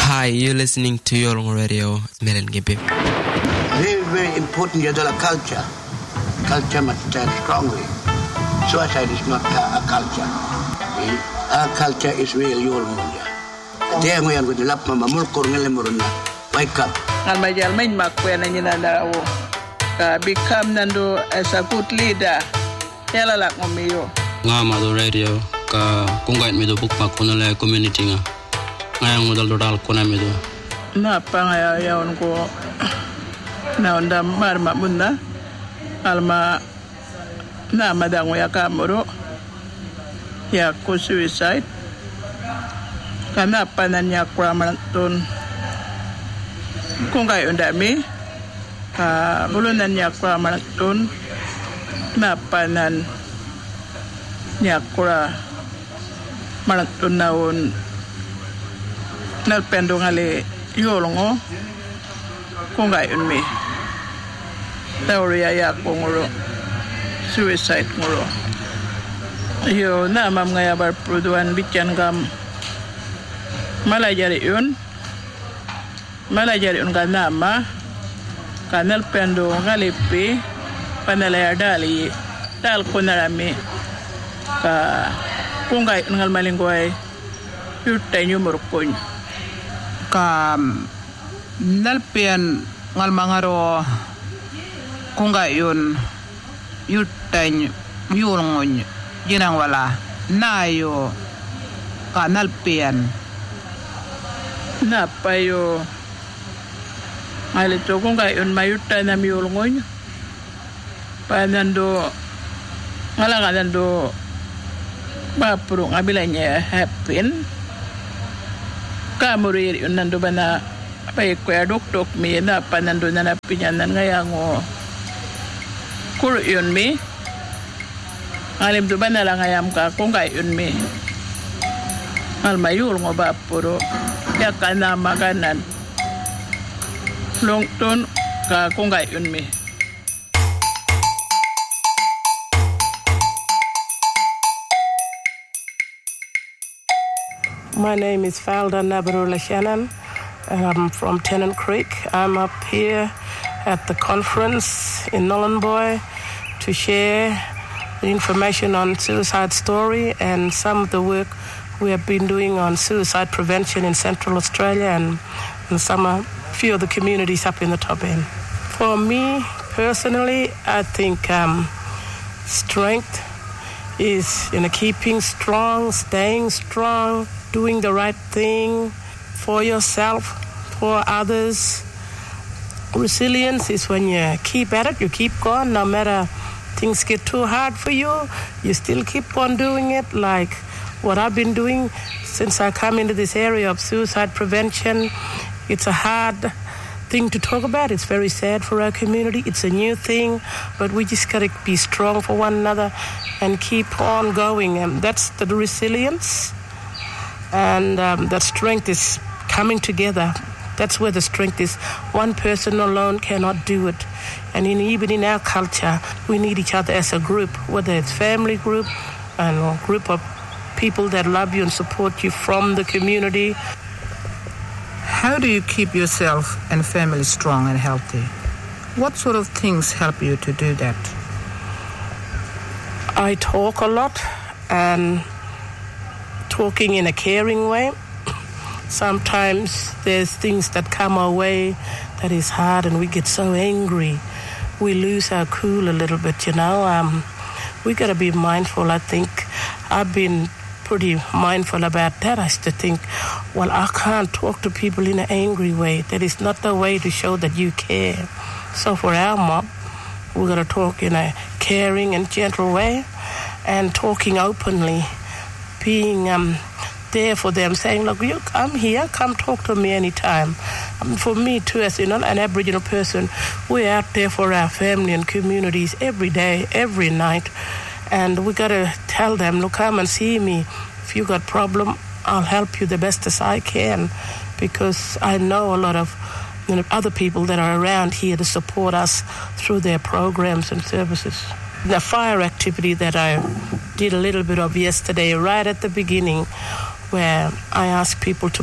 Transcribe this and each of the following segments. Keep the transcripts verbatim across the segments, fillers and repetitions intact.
Hi, you're listening to Yolong Radio. Melen Gibib. Very, very important is the culture. Culture must stand strongly. Suicide is not a culture. Our culture is real Yolong. Dia ngoyan ko dilap mamamulkor ngalimurun na. Wake up. Almajal main makwen na ninadawo. Ka become nando as a good leader. Yala lak momiyo. Ngama do radio ka kungait mido bukpa kunale community nga. Ngayang modal total kuna mido. Na pangaya yaon ko na onda mar mabunda. Alma na madango ya kamuro. Ya ko suicide. Kana panan niya kramanton. Kung kayo dami, uh, bulunan niya kramanton, napanan niya kramanton naon nalpendo ngali yolongo kung kayo mi. Tauriya ya ko nguro, suicide nguro. Yo na mam ngaya bar produan bityan gam malajari yun. Malajari yun ka nama kanal pendo ngalipi panalaya dali dal ko narami ka kung kay ngal malinggoy yutay nyo murukon ka nalpian ngal mangaro kung yun yutay yulngon ginang wala nayo ka nalpian napayo alito kung kayo mayuta na miyulngon panando ngala nando bapuro ngabila niya happen kamurir yun nando ba na pay kuya doktok mi na panando na napinyanan ngayang o kuro yun mi alim do ba na lang ngayam ka kung kayo yun mi almayul ngo bapuro ya kana makanan longton ka kung gayon mi. My name is Falda Nabarula Shannon and I'm from Tennant Creek. I'm up here at the conference in Nhulunbuy to share the information on suicide story and some of the work we have been doing on suicide prevention in Central Australia and, and some a few of the communities up in the top end. For me personally, I think um, strength is you know keeping strong, staying strong, doing the right thing for yourself, for others. Resilience is when you keep at it, you keep going, no matter things get too hard for you, you still keep on doing it, like what I've been doing since I come into this area of suicide prevention. It's a hard thing to talk about. It's very sad for our community. It's a new thing, but we just got to be strong for one another and keep on going. And that's the resilience, and um, that strength is coming together. That's where the strength is. One person alone cannot do it. And in, even in our culture, we need each other as a group, whether it's family group and a group of people that love you and support you from the community. How do you keep yourself and family strong and healthy? What sort of things help you to do that? I talk a lot, and talking in a caring way. Sometimes there's things that come our way that is hard and we get so angry. We lose our cool a little bit, you know. Um, we got to be mindful, I think. I've been pretty mindful about that. I used to think, well, I can't talk to people in an angry way. That is not the way to show that you care. So for our mob, we're going to talk in a caring and gentle way and talking openly, being um, there for them, saying, look, you, I'm here, come talk to me anytime. Um, for me, too, as you know, an Aboriginal person, we're out there for our family and communities every day, every night. And we got to tell them, look, come and see me. If you got a problem, I'll help you the best as I can, because I know a lot of you know, other people that are around here to support us through their programs and services. The fire activity that I did a little bit of yesterday, right at the beginning, where I asked people to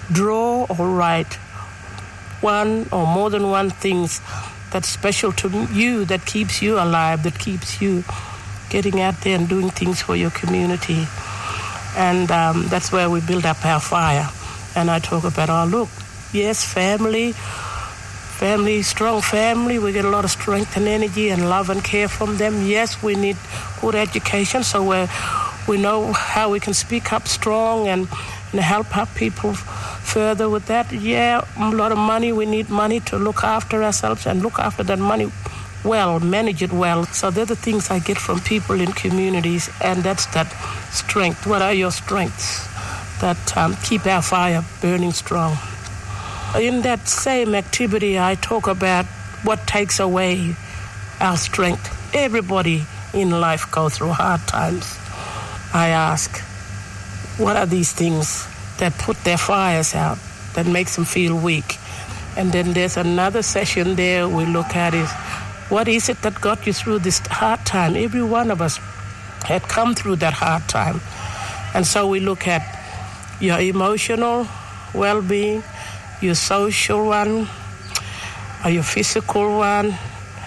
draw or write one or more than one things that's special to you, that keeps you alive, that keeps you getting out there and doing things for your community. And um, that's where we build up our fire. And I talk about, oh, look, yes, family, family, strong family. We get a lot of strength and energy and love and care from them. Yes, we need good education, so we we know how we can speak up strong and, and help our people further with that. Yeah, a lot of money. We need money to look after ourselves and look after that money well, manage it well. So they're the things I get from people in communities, and that's that strength. What are your strengths that um, keep our fire burning strong? In that same activity, I talk about what takes away our strength. Everybody in life goes through hard times. I ask, what are these things that put their fires out, that makes them feel weak? And then there's another session there we look at is, what is it that got you through this hard time? Every one of us had come through that hard time. And so we look at your emotional well-being, your social one, or your physical one,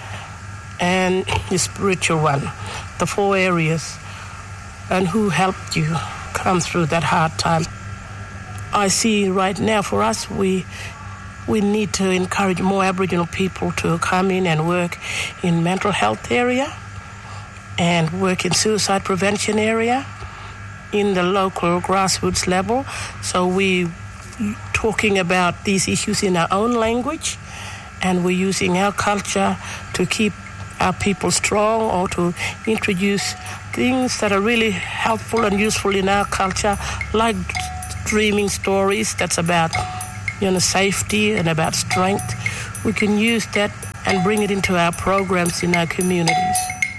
and your spiritual one, the four areas, and who helped you come through that hard time. I see right now for us, we we need to encourage more Aboriginal people to come in and work in mental health area and work in suicide prevention area in the local grassroots level. So we talking about these issues in our own language, and we're using our culture to keep our people strong, or to introduce things that are really helpful and useful in our culture, like dreaming stories that's about, you know, safety and about strength. We can use that and bring it into our programs in our communities.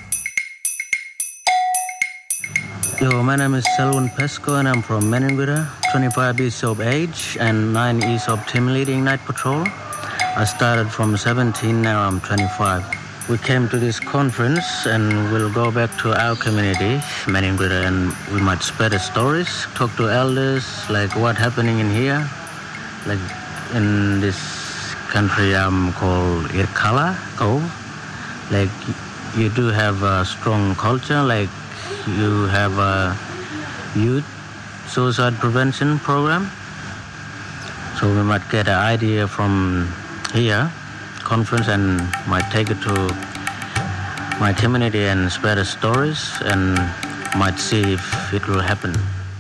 Yo, my name is Selwyn Pesco and I'm from Menenguira, twenty-five years of age and nine years of team leading night patrol. I started from seventeen, now I'm twenty-five. We came to this conference and we'll go back to our community, Menenguira, and we might spread the stories, talk to elders, like what's happening in here. Like in this country um, called Irkala, Cove. Like you do have a strong culture, like you have a youth suicide prevention program. So we might get an idea from here, conference, and might take it to my community and spread the stories and might see if it will happen.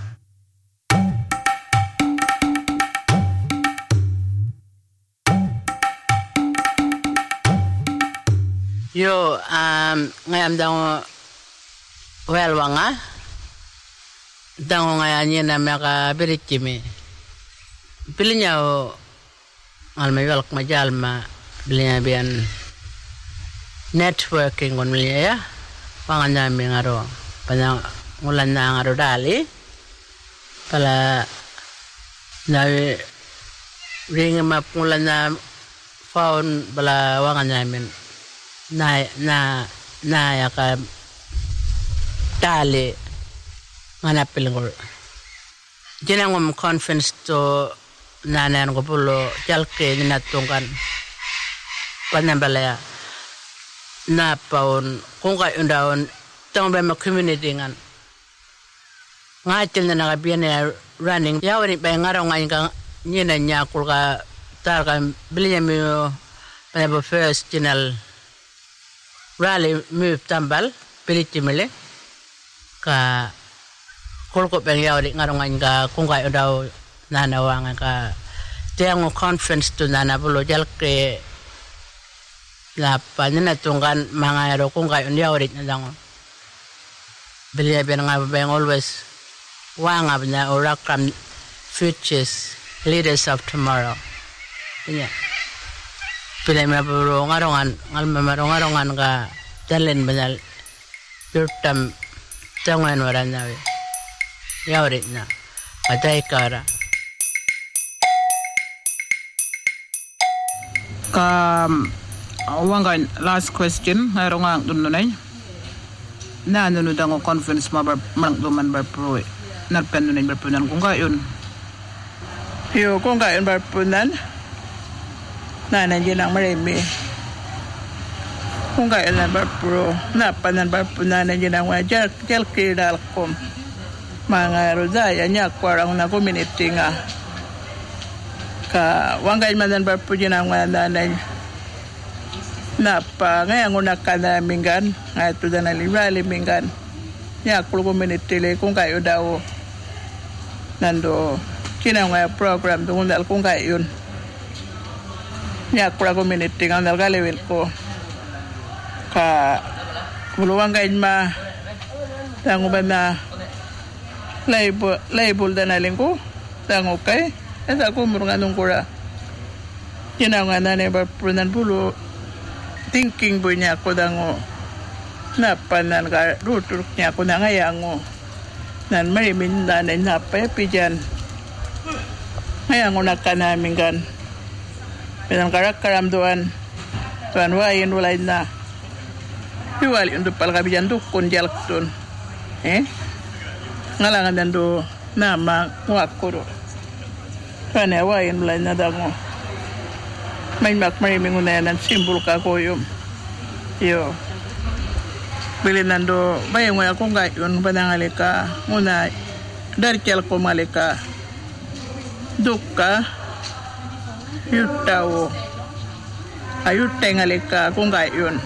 Yo, um, ngayam dango welwanga, dango ngayanya na maka berichimi. Pilinya o alma yolk majalma bilinya bian networking on miliya, panganya mi ngaro, panang ngulan na ngaro dali, pala na ring map ngulan na phone bala wanganya min. na na na ya ka dali ngana pilngol jenangum conference to nanan ko pulo jalke ni natungan panambala na paun kung ka undaon tong ba ma community ngan ngatil na nakabian na running yawani ba ngaraw ngayon ka nyina nya kul ka tar ka bilinya mo pa first channel rally move tambal pilitimile ka kolko ben yawri ngarongan ka kung kayo daw nanawangan ka tiang conference to nana bulo jalke la panina tungkan mga ero kung kayo yawri na lang bilya ben nga ben always wanga na orakam futures leaders of tomorrow yeah. Pilih maburu ngarongan ngal mamaru ngarongan ka jalen banal yurtam tangan warana we yawrit na patay kara ka wangan last question ngarongan dununay na nunu dango conference mabar mang duman bar pro narpen nunay bar punan kung kayon Yo kung kain barpunan na nandiyan ang marami. Kung kain na barpuro, napanan barpunan nandiyan ang mga jal, jal kiral ko. Mga rodaya niya kwarang na community nga. Ka wangay manan barpunan ang mga nanay. Napa ngayon ko nakanamingan, nga ito na nalibali mingan. Niya kulo community le kung kayo daw nando kinang program doon dal kung kayo yun. Niya kulo community nga dal galewin ko. Ka buluwang kayo ma tango ba na label label da naling ko tango kay esa ko murungan nung kura. Kinang nga nanay ba prunan bulo thinking boy niya ko dango napanan ka ruturuk niya ko na ngayang mo nan marimin nanay napay pijan ngayang ko nakanamin kan pinang karak-karam doan tuan wain walay na iwali untuk palakabijan dukun jalak doon eh ngalangan dan do nama wakuro tuan wain walay na dango may mak marimin unayanan simbol ka ko yung yo bili nando bayang wala ko ngayon panangalika muna dari kel ko malika duka yutaw ayut tengalika ko ngayon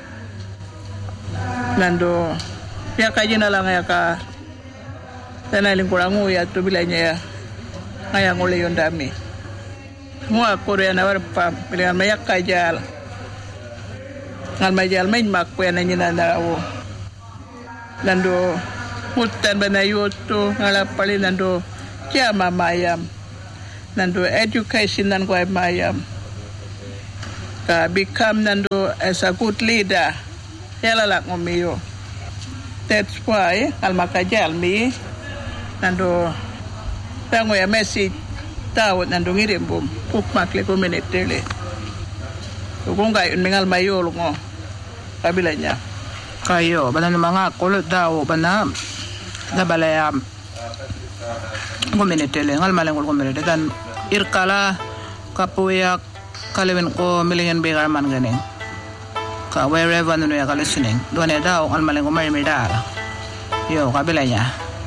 nando ya kaji na lang ya ka tanaling kurang uya to bilanya ya ngayang uli yung dami mua korea na warpa pilihan mayak kajal ngal majal main makwe na nyina dawo nando mutan banayoto ngala pali nando kiama mayam nando education nan ko mayam ka become nando as a good leader yala lak ngomiyo that's why al makajal mi nando tango ya message tawot nando ngirimbum pukmak le community le kung kayo mingal mayo mo kabilanya kayo bala na mga kulot daw bana na balayam community le ngal malang community dan irkala kapuyak kalewin ko million bigar man ganing ka wherever no ya ka listening do na daw ngal malang ko may medal yo kabilanya.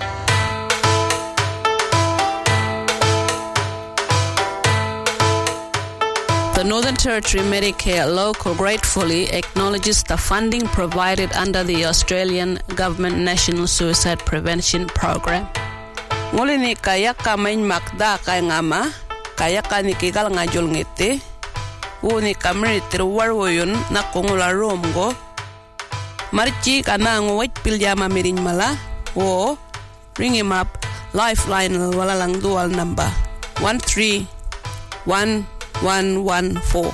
The Northern Territory Medicare Local gratefully acknowledges the funding provided under the Australian Government National Suicide Prevention Program. Nguli ni kaya ka main makda kay ngama, kaya ka ni kigal ngajul ngiti, uni kamri tirwarwoyun na kungula romgo, marchi kana nguwait piljama mirin mala, o ring him up, lifeline walalang dual number, one three one one one four.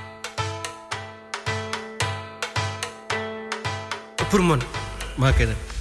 Purman, makanya.